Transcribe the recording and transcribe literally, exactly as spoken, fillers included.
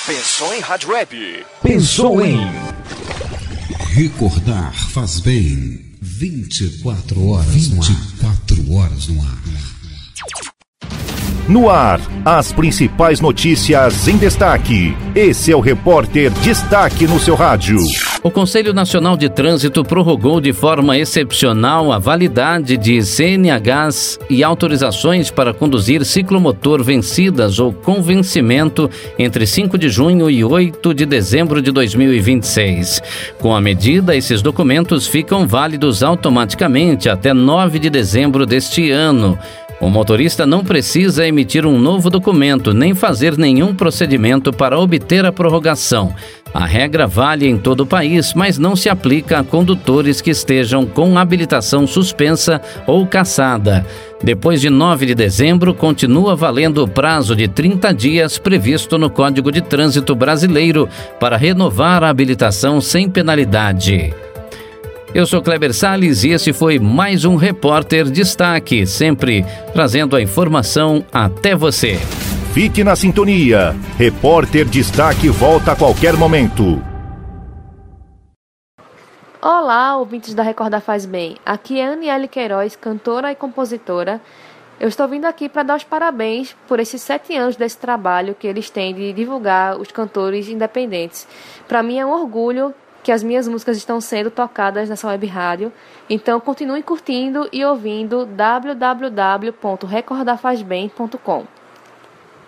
Pensou em rádio web? Pensou em Recordar faz bem. vinte e quatro horas vinte e quatro horas no ar. No ar, as principais notícias em destaque. Esse é o Repórter Destaque no seu rádio. O Conselho Nacional de Trânsito prorrogou de forma excepcional a validade de C N Hs e autorizações para conduzir ciclomotor vencidas ou com vencimento entre cinco de junho e oito de dezembro de dois mil e vinte e seis. Com a medida, esses documentos ficam válidos automaticamente até nove de dezembro deste ano. O motorista não precisa emitir um novo documento nem fazer nenhum procedimento para obter a prorrogação. A regra vale em todo o país, mas não se aplica a condutores que estejam com habilitação suspensa ou cassada. Depois de nove de dezembro, continua valendo o prazo de trinta dias previsto no Código de Trânsito Brasileiro para renovar a habilitação sem penalidade. Eu sou Kleber Salles e esse foi mais um Repórter Destaque, sempre trazendo a informação até você. Fique na sintonia. Repórter Destaque volta a qualquer momento. Olá, ouvintes da Recordar Faz Bem. Aqui é Aniele Queiroz, cantora e compositora. Eu estou vindo aqui para dar os parabéns por esses sete anos desse trabalho que eles têm de divulgar os cantores independentes. Para mim é um orgulho que as minhas músicas estão sendo tocadas nessa web rádio. Então continue curtindo e ouvindo w w w ponto recordar faz bem ponto com.